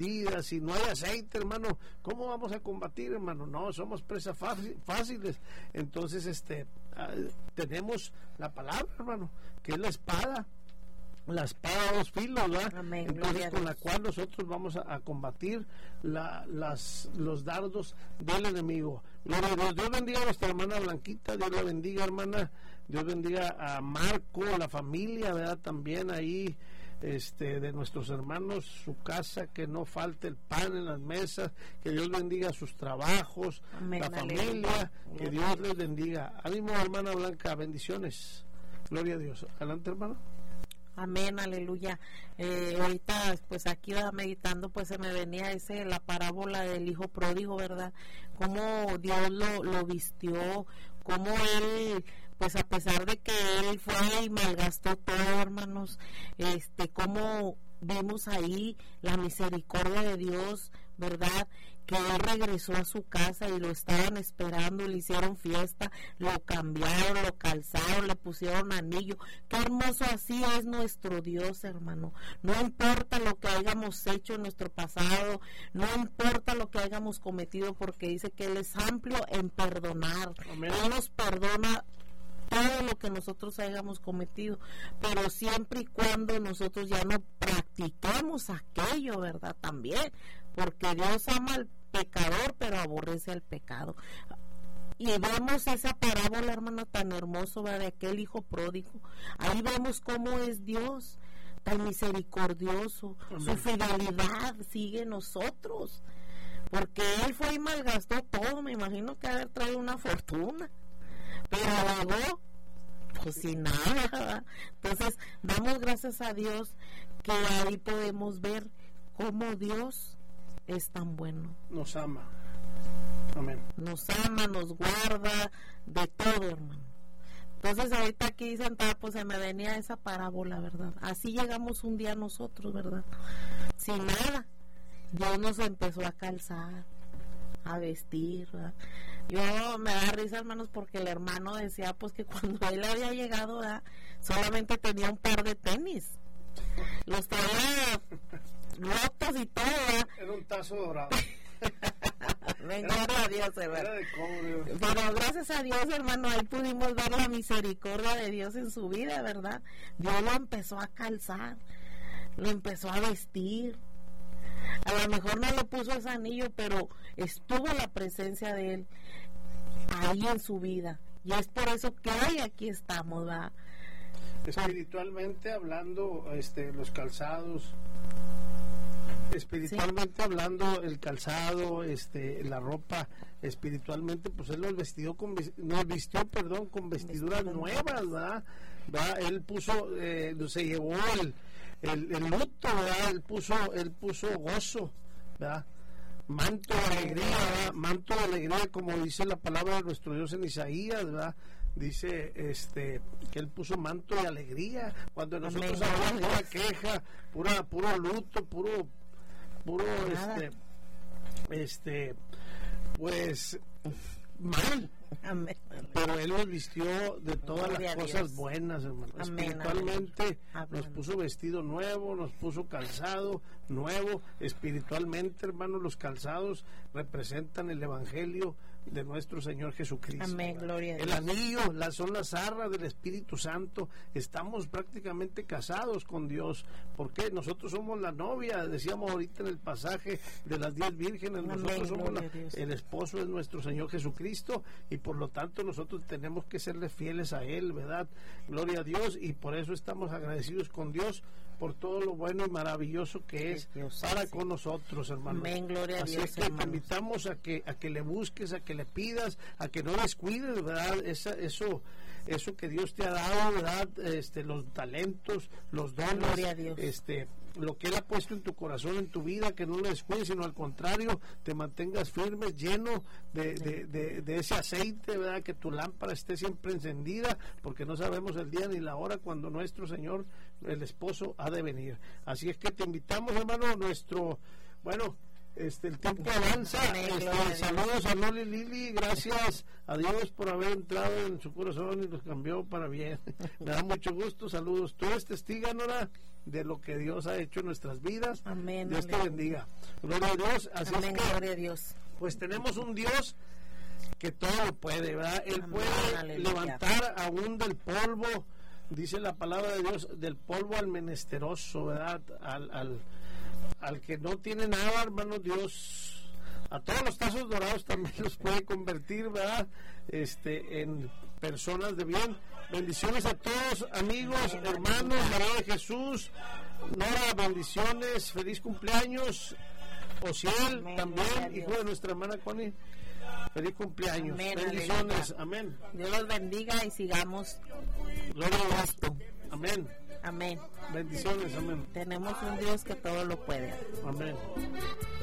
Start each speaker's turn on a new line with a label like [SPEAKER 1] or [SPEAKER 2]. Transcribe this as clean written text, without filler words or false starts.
[SPEAKER 1] si no hay aceite, hermano, ¿cómo vamos a combatir, hermano? No, somos presas fáciles. Entonces, tenemos la palabra, hermano, que es la espada a dos filos, ¿verdad?
[SPEAKER 2] Amén.
[SPEAKER 1] Entonces, con la cual nosotros vamos a combatir los dardos del enemigo. Gloria a Dios. Dios bendiga a nuestra hermana Blanquita, Dios la bendiga, hermana, Dios bendiga a Marco, a la familia, ¿verdad? También ahí de nuestros hermanos, su casa, que no falte el pan en las mesas, que Dios bendiga sus trabajos,
[SPEAKER 2] amén,
[SPEAKER 1] la familia, que Dios les bendiga. Ánimo, hermana Blanca, bendiciones. Gloria a Dios. Adelante, hermano.
[SPEAKER 2] Amén, aleluya. Ahorita pues aquí iba meditando, pues se me venía la parábola del hijo pródigo, ¿verdad? Cómo Dios lo vistió, cómo él, pues a pesar de que él fue y malgastó todo, hermanos, cómo vemos ahí la misericordia de Dios, ¿verdad? Que él regresó a su casa y lo estaban esperando, le hicieron fiesta, lo cambiaron, lo calzaron, le pusieron anillo. Qué hermoso, así es nuestro Dios, hermano. No importa lo que hayamos hecho en nuestro pasado, no importa lo que hayamos cometido, porque dice que él es amplio en perdonar. Amén. Él nos perdona todo lo que nosotros hayamos cometido, pero siempre y cuando nosotros ya no practiquemos aquello, ¿verdad? También, porque Dios ama al pecador, pero aborrece al pecado. Y vemos esa parábola, hermano, tan hermoso, ¿verdad? De aquel hijo pródigo. Ahí vemos cómo es Dios, tan misericordioso. Amén. Su fidelidad sigue en nosotros, porque él fue y malgastó todo. Me imagino que haber traído una fortuna, pero luego pues sin nada, ¿verdad? Entonces damos gracias a Dios que ahí podemos ver cómo Dios es tan bueno.
[SPEAKER 1] Nos ama. Amén.
[SPEAKER 2] Nos ama, nos guarda de todo, hermano. Entonces ahorita aquí sentada, pues se me venía esa parábola, ¿verdad? Así llegamos un día nosotros, ¿verdad? Sin nada. Dios nos empezó a calzar, a vestir, ¿verdad? Yo me da risa, hermanos, porque el hermano decía pues que cuando él había llegado, ¿verdad? Solamente tenía un par de tenis, los traía rotos y todo, ¿verdad?
[SPEAKER 1] Era un tazo dorado.
[SPEAKER 2] Venga, a Dios, ¿verdad?
[SPEAKER 1] Era de cobre.
[SPEAKER 2] Pero gracias a Dios, hermano, ahí pudimos ver la misericordia de Dios en su vida, ¿verdad? Dios lo empezó a calzar, lo empezó a vestir. A lo mejor no le puso ese anillo, pero estuvo la presencia de él ahí en su vida, y es por eso que hoy aquí estamos, ¿verdad?
[SPEAKER 1] Espiritualmente hablando, los calzados, espiritualmente sí. Hablando, el calzado, la ropa, espiritualmente, pues él nos vistió con vestiduras nuevas, ¿verdad? Él puso, se llevó el luto, ¿verdad? Él puso gozo, ¿verdad? Manto de alegría, ¿verdad? Manto de alegría, como dice la palabra de nuestro Dios en Isaías, ¿verdad? Dice que él puso manto de alegría, cuando nosotros hablamos pura queja, puro luto, puro pues mal.
[SPEAKER 2] Amén.
[SPEAKER 1] Pero él nos vistió de todas las cosas buenas, hermano.
[SPEAKER 2] Amén.
[SPEAKER 1] Espiritualmente
[SPEAKER 2] Amén.
[SPEAKER 1] Nos puso vestido nuevo, nos puso calzado nuevo. Espiritualmente, hermano, los calzados representan el evangelio de nuestro Señor Jesucristo.
[SPEAKER 2] Amén, gloria a Dios.
[SPEAKER 1] El anillo, son las arras del Espíritu Santo. Estamos prácticamente casados con Dios, porque nosotros somos la novia, decíamos ahorita en el pasaje de las 10 vírgenes.
[SPEAKER 2] Amén,
[SPEAKER 1] nosotros somos el esposo de nuestro Señor Jesucristo, y por lo tanto nosotros tenemos que serle fieles a Él, ¿verdad? Gloria a Dios, y por eso estamos agradecidos con Dios por todo lo bueno y maravilloso que es para con nosotros, hermano.
[SPEAKER 2] Amén, gloria a Dios.
[SPEAKER 1] Así es que te invitamos a que le busques, a que le pidas, a que no descuides, ¿verdad? Eso que Dios te ha dado, ¿verdad? Los talentos, los dones,
[SPEAKER 2] gloria a Dios.
[SPEAKER 1] Lo que Él ha puesto en tu corazón, en tu vida, que no lo descuides, sino al contrario, te mantengas firme, lleno de ese aceite, ¿verdad? Que tu lámpara esté siempre encendida, porque no sabemos el día ni la hora cuando nuestro Señor, el esposo, ha de venir. Así es que te invitamos, hermano, el tiempo avanza. Saludos a Loli Lili, gracias a Dios por haber entrado en su corazón y los cambió para bien. Me da mucho gusto, saludos. Tú eres testiga, Nora, de lo que Dios ha hecho en nuestras vidas.
[SPEAKER 2] Amén.
[SPEAKER 1] Dios te bendiga. Gloria a Dios. Así
[SPEAKER 2] amén,
[SPEAKER 1] es que,
[SPEAKER 2] gloria a Dios.
[SPEAKER 1] Pues tenemos un Dios que todo lo puede, ¿verdad? Él
[SPEAKER 2] amén,
[SPEAKER 1] puede
[SPEAKER 2] aleluya.
[SPEAKER 1] levantar aún del polvo, dice la palabra de Dios, del polvo al menesteroso, ¿verdad? Al que no tiene nada, hermano, Dios a todos los tazos dorados también los puede convertir, ¿verdad? En personas de bien. Bendiciones a todos, amigos, hermanos, María de Jesús, Nora, bendiciones, feliz cumpleaños, Ociel,
[SPEAKER 2] amén,
[SPEAKER 1] también, hijo de nuestra hermana Connie, feliz cumpleaños,
[SPEAKER 2] amén,
[SPEAKER 1] bendiciones,
[SPEAKER 2] aleluya.
[SPEAKER 1] amén.
[SPEAKER 2] Dios los bendiga y sigamos.
[SPEAKER 1] Gloria a Dios, amén.
[SPEAKER 2] Amén.
[SPEAKER 1] Bendiciones, amén.
[SPEAKER 2] Tenemos un Dios que todo lo puede.
[SPEAKER 1] Amén.